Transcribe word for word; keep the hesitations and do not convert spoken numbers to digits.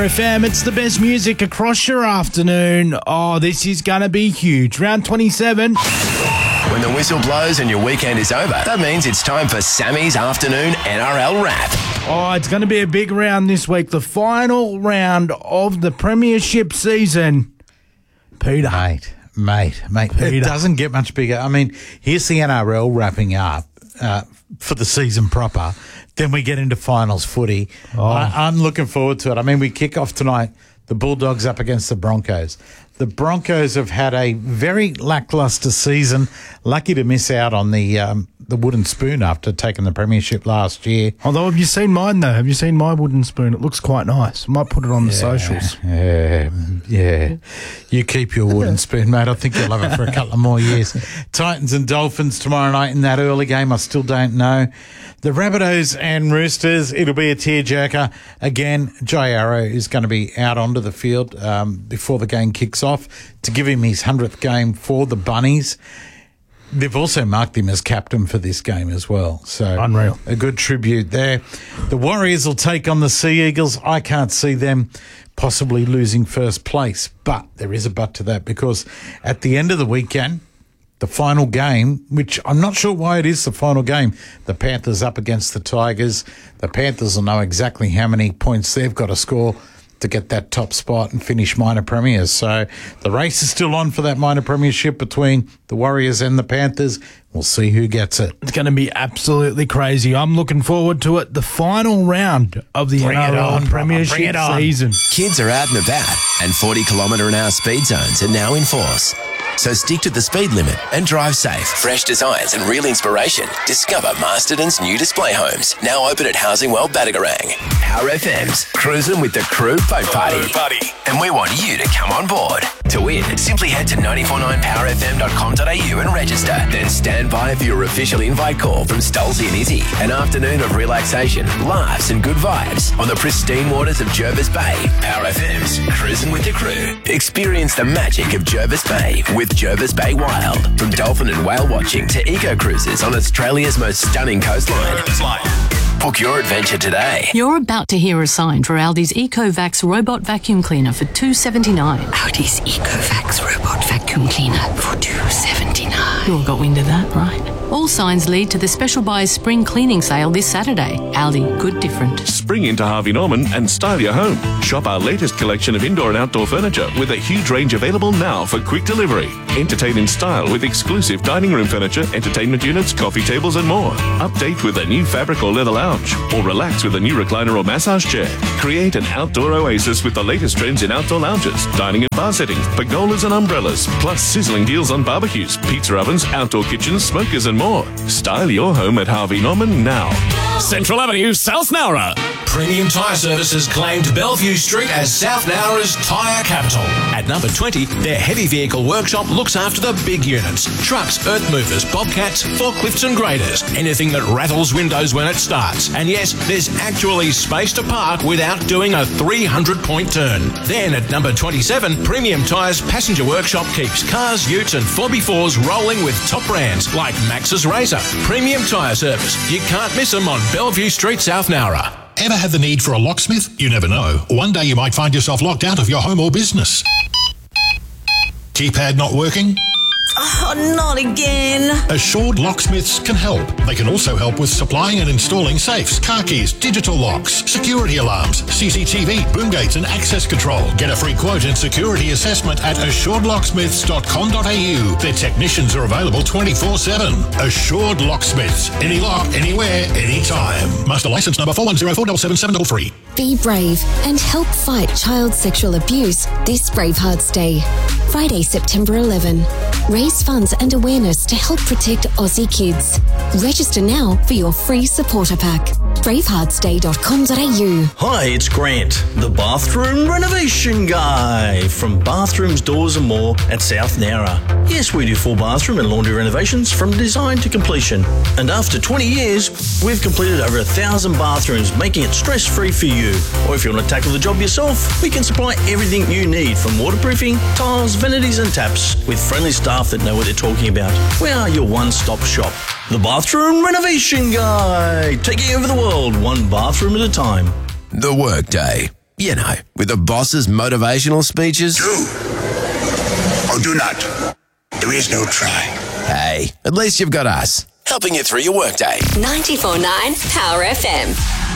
Power F M. It's the best music across your afternoon. Oh, this is going to be huge. Round twenty-seven. When the whistle blows and your weekend is over, that means it's time for Sammy's afternoon N R L wrap. Oh, it's going to be a big round this week. The final round of the Premiership season. Peter. Mate, mate, mate. Peter. It doesn't get much bigger. I mean, here's the N R L wrapping up uh, for the season proper. Then we get into finals footy. Oh. I, I'm looking forward to it. I mean, we kick off tonight, the Bulldogs up against the Broncos. The Broncos have had a very lacklustre season. Lucky to miss out on the um, the wooden spoon after taking the premiership last year. Although, have you seen mine, though? Have you seen my wooden spoon? It looks quite nice. I might put it on the Yeah, socials. Yeah, yeah. You keep your wooden spoon, mate. I think you'll have it for a couple of more years. Titans and Dolphins tomorrow night in that early game. I still don't know. The Rabbitohs and Roosters, it'll be a tearjerker. Again, Jai Arrow is going to be out onto the field um, before the game kicks off to give him his hundredth game for the Bunnies. They've also marked him as captain for this game as well. So Unreal. A good tribute there. The Warriors will take on the Sea Eagles. I can't see them possibly losing first place, but there is a but to that because at the end of the weekend, the final game, which I'm not sure why it is the final game, the Panthers up against the Tigers. The Panthers will know exactly how many points they've got to score to get that top spot and finish minor premiers. So the race is still on for that minor premiership between the Warriors and the Panthers. We'll see who gets it. It's going to be absolutely crazy. I'm looking forward to it. The final round of the Bring it N R L on, Premiership bring it on. season. Kids are out and about, and forty kilometre an hour speed zones are now in force. So stick to the speed limit and drive safe. Fresh designs and real inspiration. Discover Masterton's new display homes, now open at Housing World Badagarang. Power F M's Cruising with the Crew Boat Party. Party. And we want you to come on board. To win, simply head to nine four nine power f m dot com dot a u and register. Then stand by for your official invite call from Stolzy and Izzy. An afternoon of relaxation, laughs and good vibes on the pristine waters of Jervis Bay. Power F M's Cruising with the Crew. Experience the magic of Jervis Bay with Jervis Bay Wild. From dolphin and whale watching to eco cruises on Australia's most stunning coastline. Book your adventure today. You're about to hear a sign for Aldi's EcoVax robot vacuum cleaner for two dollars seventy-nine. Aldi's EcoVax robot vacuum cleaner for two dollars seventy-nine. You all got wind of that, right? All signs lead to the Special Buys Spring Cleaning Sale this Saturday. Aldi, good different. Spring into Harvey Norman and style your home. Shop our latest collection of indoor and outdoor furniture with a huge range available now for quick delivery. Entertain in style with exclusive dining room furniture, entertainment units, coffee tables and more. Update with a new fabric or leather lounge, or relax with a new recliner or massage chair. Create an outdoor oasis with the latest trends in outdoor lounges, dining and bar settings, pergolas and umbrellas, plus sizzling deals on barbecues, pizza ovens, outdoor kitchens, smokers and more. Style your home at Harvey Norman now. Central Avenue, South Nowra. Premium Tyre Services claimed Bellevue Street as South Nowra's tyre capital. At number twenty, their heavy vehicle workshop looks after the big units. Trucks, earth movers, bobcats, forklifts and graders. Anything that rattles windows when it starts. And yes, there's actually space to park without doing a three hundred point turn. Then at number twenty-seven, Premium Tyres Passenger Workshop keeps cars, utes and four by fours rolling with top brands like Max's Razor. Premium Tyre Service. You can't miss them on Bellevue Street, South Nowra. Ever had the need for a locksmith? You never know. One day you might find yourself locked out of your home or business. Keypad not working? Oh, not again. Assured Locksmiths can help. They can also help with supplying and installing safes, car keys, digital locks, security alarms, C C T V, boom gates and access control. Get a free quote and security assessment at assured locksmiths dot com dot a u. Their technicians are available twenty-four seven. Assured Locksmiths. Any lock, anywhere, anytime. Master license number four one zero four seven seven seven three. Be brave and help fight child sexual abuse this Bravehearts Day. Friday, September eleventh. Raise funds and awareness to help protect Aussie kids. Register now for your free supporter pack. bravehearts day dot com dot a u. Hi, it's Grant, the bathroom renovation guy from Bathrooms, Doors and More at South Nowra. Yes, we do full bathroom and laundry renovations from design to completion. And after twenty years, we've completed over a thousand bathrooms, making it stress-free for you. Or if you want to tackle the job yourself, we can supply everything you need from waterproofing, tiles, vanities and taps with friendly staff that know what they're talking about. We are your one-stop shop. The Bathroom Renovation Guy, taking over the world one bathroom at a time. The Workday. You know, with the boss's motivational speeches. Do or do not. There is no try. Hey, at least you've got us, helping you through your workday. ninety-four point nine Power F M.